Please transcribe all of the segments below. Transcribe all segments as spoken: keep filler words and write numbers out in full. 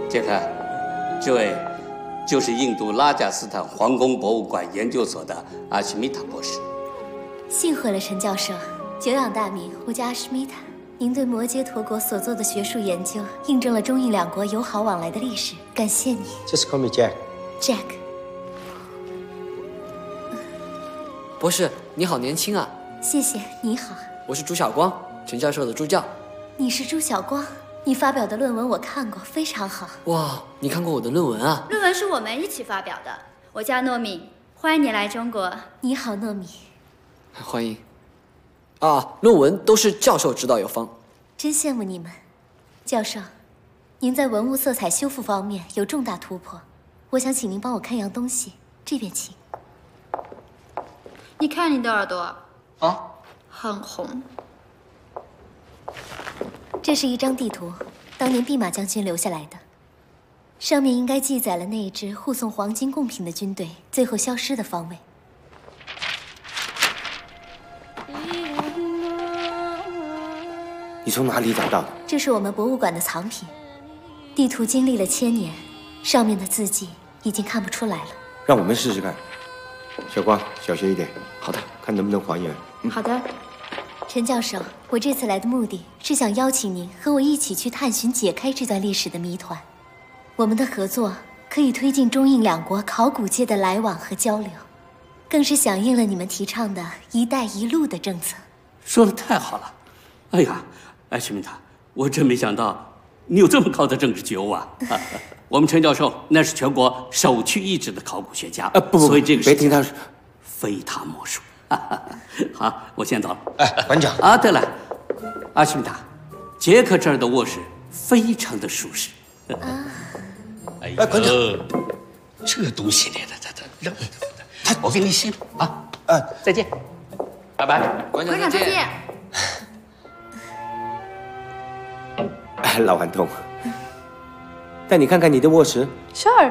杰克，这位就是印度拉贾斯坦皇宫博物馆研究所的阿什米塔博士。 幸会了，陈教授。久仰大名，我叫阿什米塔。您对摩羯陀国所做的学术研究，印证了中印两国友好往来的历史。感谢你。 Just call me Jack. Jack。 博士，你好年轻啊！ 谢谢，你好。 我是朱晓光，陈教授的助教。 你是朱晓光，你发表的论文我看过，非常好。 哇，你看过我的论文啊？ 论文是我们一起发表的。我叫糯米，欢迎你来中国。 你好，糯米。 欢迎。啊，论文都是教授指导有方。 真羡慕你们，教授，您在文物色彩修复方面有重大突破。我想请您帮我看样东西，这边请。 你看你的耳朵啊， 很红。 这是一张地图，当年弼马将军留下来的，上面应该记载了那一支护送黄金贡品的军队最后消失的方位。 你从哪里找到的？ 这是我们博物馆的藏品，地图经历了千年，上面的字迹已经看不出来了。 让我们试试看。小光，小心一点。 好的， 看能不能还原。 嗯、好的。 陈教授，我这次来的目的是想邀请您和我一起去探寻解开这段历史的谜团。我们的合作可以推进中印两国考古界的来往和交流，更是响应了你们提倡的一带一路的政策。 说的太好了！哎呀，艾什米塔，我真没想到你有这么高的政治觉悟啊！啊我们陈教授那是全国首屈一指的考古学家啊，不不， 所以这个别听他说， 非他莫属。好，我先走了。 哎，馆长啊，对了，阿什米塔，杰克这儿的卧室非常的舒适。 啊， 哎哎，馆长， 这东西呢，他他扔，他我给你洗啊。 啊， 再见，拜拜， 馆馆长再见。 哎，老顽童，带你看看你的卧室。 Sure。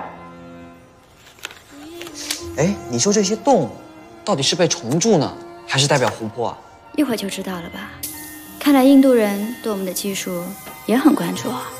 哎，你说这些洞到底是被虫蛀呢，还是代表湖泊啊？ 一会儿就知道了吧。看来印度人对我们的技术也很关注啊。